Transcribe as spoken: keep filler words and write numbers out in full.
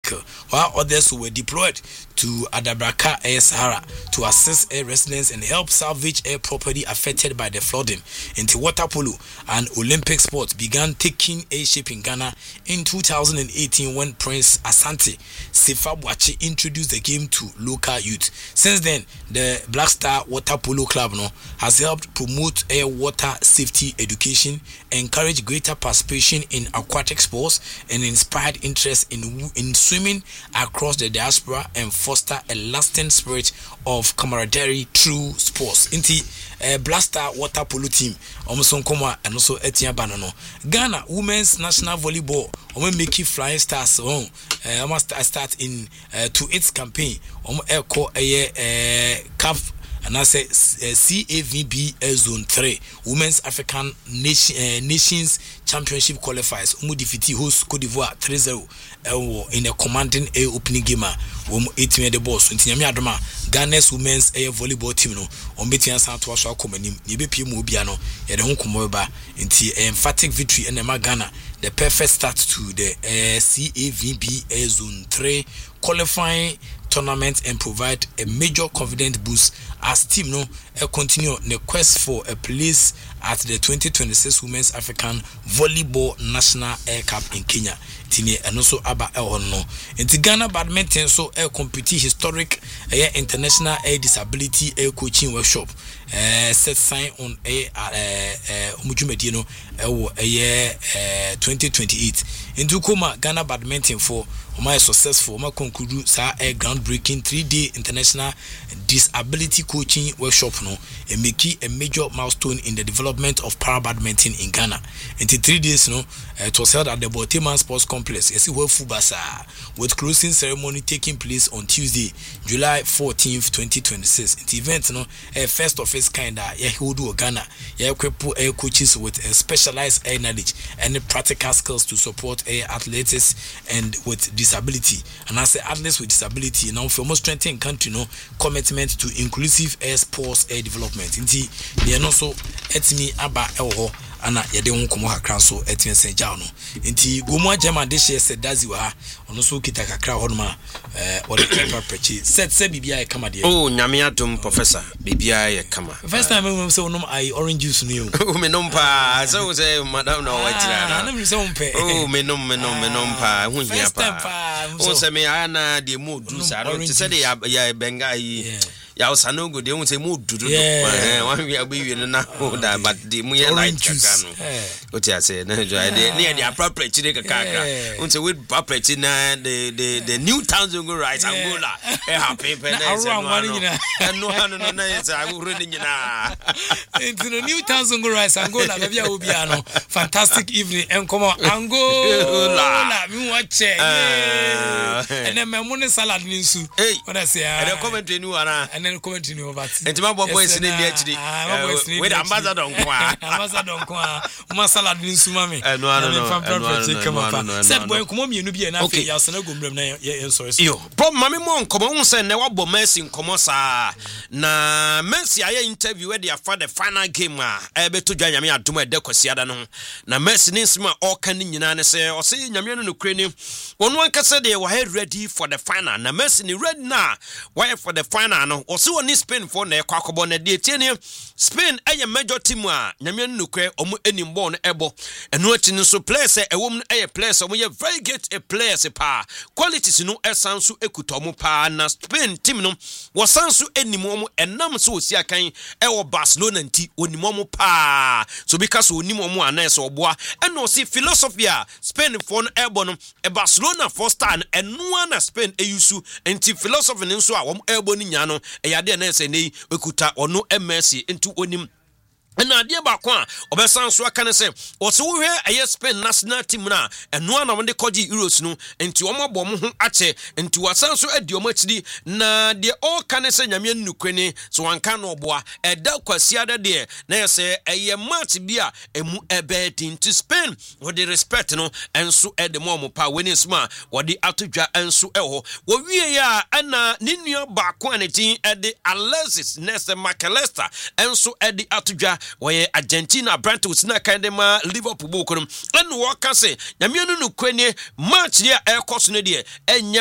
vehicle, while others were deployed to Adabraka Air Sahara to assist air residents and help salvage air property affected by the flooding. Into water polo and Olympic sports began taking a shape in Ghana in two thousand eighteen when Prince Asante Sefabwachi introduced the game to local youth. Since then, the Black Star Water Polo Club no, has helped promote air water safety education, encourage greater participation in aquatic sports, and inspired interest in, in swimming across the diaspora and foster a lasting spirit of camaraderie through sports. Inti uh, Black Star Water Polo team Omson Koma and also Etienne Banano. Ghana Women's National Volleyball Omo make flying stars on uh, must start in uh, to its campaign Omo Echo a cup and I say uh, C A V B Zone three Women's African Nation, uh, Nations Championship qualifiers. Umu defeat host Cote d'Ivoire three zero uh, in a commanding a opening game. Um, eighteen the boss. Until Yami Adama, Ghana's women's air volleyball team no. On between Santo Aswa Komanim, Nibe P Mobiano, Yada Hong Komoba, until emphatic victory in the Ghana. The perfect start to the uh, C A V B Zone three qualifying tournament and provide a major confident boost as team no uh, continue the quest for a place at the twenty twenty-six Women's African Volleyball National Air Cup in Kenya. Tini and also Aba Elhono. In the Ghana badminton so air compete historic air uh, international air disability air coaching workshop. Uh, set sign on a Mujumedino a year twenty twenty-eight. Into Koma Ghana badminton for my successful my conclude sa a groundbreaking three-day international disability coaching workshop no and make a major milestone in the development of para badminton in Ghana. Into three days no it was held at the Boteman Sports Complex. You see where Fubasa with closing ceremony taking place on Tuesday, July fourteenth, twenty twenty-six. The event no a first of its kind of yeah who do Ghana yeah equip air coaches with a specialized air knowledge and practical skills to support air athletes and with disability. And I say athletes with disability now for most strengthening country no commitment to inclusive air sports air development. Inti they are also at me aba elho ana yede won komo hakra so etien sen jaw no nti gomu agema de hye se dazi wa ha ono so kita kakra honoma eh ode paper prechi set se bibia e kama de oh nyame adom professor bibia e kama first time we say onom ai orange juice no yo oh me nom pa so say madam no watira na na me say umpe oh me nom me nom me nom pa hu hia pa o se me ana de mo du sa ro se de ya benga yi ya osano go de won say mo dudu eh wan wi agbe no na da but de mu ye like kaka no what you say na jo de near the appropriate chire kaka won say with appropriate na the the the new towns go right Angola eh happy pe na say no no no na say aguro ni nyina into the new towns go right Angola na bia obi ano fantastic evening and come on Angola me watch and then me money salad ni nsu what I say and the commentary ni wana continue over and my boys in the actually with ambassador kwa ambassador kwa masala din sumami no no no said boy komo mienu bi na fe ya sana gombrem na ye sorry yo pop mami mo nkomo hu se ne wabo Messi nkomo sa na Messi aye interview we dey for the final game a ebeto dwa nyame adom e de kwasiada no na Messi ni nsima o kan nyina ne se o se nyame no nokre ni wonu ankase de wa ready for the final na Messi ni ready na why for the final no o se woni Spain for na ekwakobo na de tie ni Spain eye major team a nyame no nokre omo enimbo no ebo eno ati no so players e wom no eye players omo ye very great a players pa qualities no esanso ekutomo pa na Spain team no wasanso enimo omo enam so osi akan e wo Barcelona nti onimo omo pa so because onimo omo anese oboa eno si philosophy a Spain for no ebo no e Barcelona for star eno na Spain eyusu nti philosophy nso a wo ebo ni nya no e yade na ese nei ekuta ono Messi nti onim na ade ba kwa obesan so aka ne se o se wo hwe aye Spain national team na eno ana mo de koji Euros no enti o mabọ mo ho ache enti wasan so adi o machidi na de o ka ne se nyame nnukwani so wanka no oboa eda kwasiada de na yese aye match bia emu ebedi enti Spain wo de respect no enso ede mo mo pa weni sma wo de atodwa enso eho wo wie ya ana ninua ba kwa ne tin ede Alexis Nesta McAllister enso ede atodwa Waye Argentina Brantos na kandema Liverpool bokonom enu waka se nyame no no kwani match ya air course no de enya